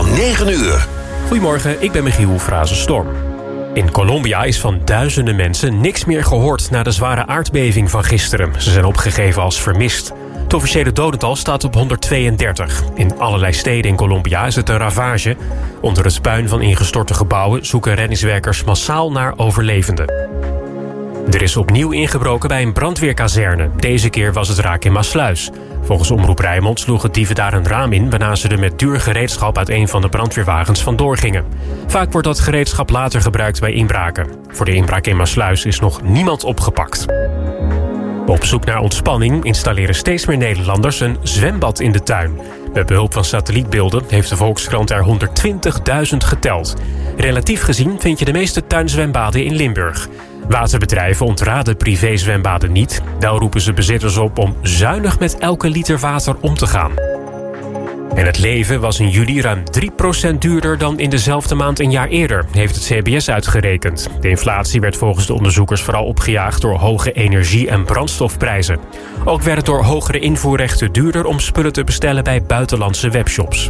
van 9 uur. Goedemorgen, ik ben Michiel Frazenstorm. In Colombia is van duizenden mensen niks meer gehoord na de zware aardbeving van gisteren. Ze zijn opgegeven als vermist. Het officiële dodental staat op 132. In allerlei steden in Colombia is het een ravage. Onder het puin van ingestorte gebouwen zoeken reddingswerkers massaal naar overlevenden. Er is opnieuw ingebroken bij een brandweerkazerne. Deze keer was het raak in Maassluis. Volgens Omroep Rijnmond sloegen dieven daar een raam in, waarna ze er met duur gereedschap uit een van de brandweerwagens vandoor gingen. Vaak wordt dat gereedschap later gebruikt bij inbraken. Voor de inbraak in Maassluis is nog niemand opgepakt. Op zoek naar ontspanning installeren steeds meer Nederlanders een zwembad in de tuin. Met behulp van satellietbeelden heeft de Volkskrant er 120.000 geteld. Relatief gezien vind je de meeste tuinzwembaden in Limburg. Waterbedrijven ontraden privézwembaden niet. Wel roepen ze bezitters op om zuinig met elke liter water om te gaan. En het leven was in juli ruim 3% duurder dan in dezelfde maand een jaar eerder, heeft het CBS uitgerekend. De inflatie werd volgens de onderzoekers vooral opgejaagd door hoge energie- en brandstofprijzen. Ook werd het door hogere invoerrechten duurder om spullen te bestellen bij buitenlandse webshops.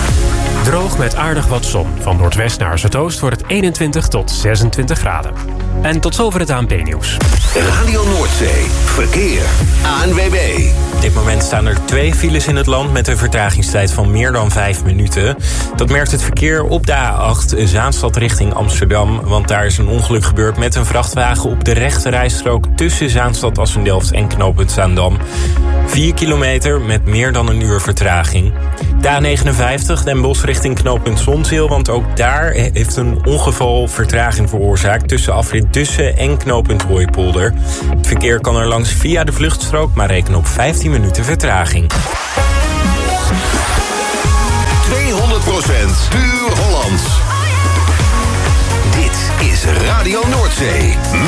Droog met aardig wat zon. Van noordwest naar zuidoost wordt het 21 tot 26 graden. En tot zover het ANP-nieuws. Radio Noordzee. Verkeer. ANWB. Op dit moment staan er 2 files in het land met een vertragingstijd van meer dan 5 minuten. Dat merkt het verkeer op de A8 Zaanstad richting Amsterdam. Want daar is een ongeluk gebeurd met een vrachtwagen op de rechte rijstrook tussen Zaanstad, Assendelft en knooppunt Zaandam. 4 kilometer met meer dan een uur vertraging. De A59 Den Bosch richting knooppunt Zonzeel, want ook daar heeft een ongeval vertraging veroorzaakt tussen afrit Dussen en knooppunt Hooipolder. Het verkeer kan er langs via de vluchtstrook, maar reken op 15 minuten vertraging. 200% puur Hollands. Dit is Radio Noordzee